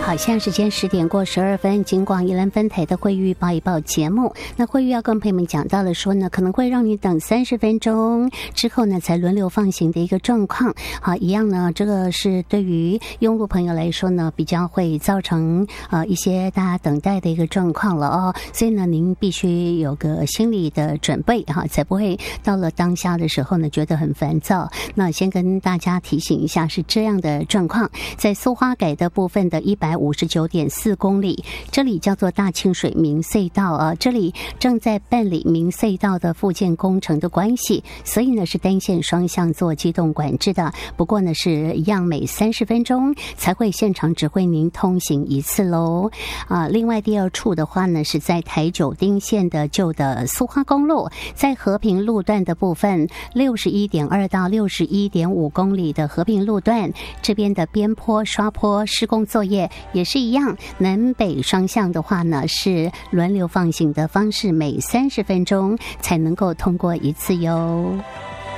好，现在时间10:12，金广宜兰分台的惠誉报一报节目。那惠誉要跟朋友们讲到了说呢，可能会让你等30分钟之后呢，才轮流放行的一个状况。好，一样呢，这个是对于用路朋友来说呢，比较会造成一些大家等待的一个状况了哦。所以呢，您必须有个心理的准备哈，才不会到了当下的时候呢，觉得很烦躁。那先跟大家提醒一下，是这样的状况，在苏花改的部分的159.4公里，这里叫做大清水明隧道啊，这里正在办理明隧道的复建工程的关系，所以呢是单线双向做机动管制的。不过呢是一样每30分钟才会现场指挥您通行一次喽。另外第二处的话呢，是在台九丁线的旧的苏花公路，在和平路段的部分61.2到61.5公里的和平路段，这边的边坡刷坡施工作业也是一样，南北双向的话呢是轮流放行的方式，每30分钟才能够通过一次哟。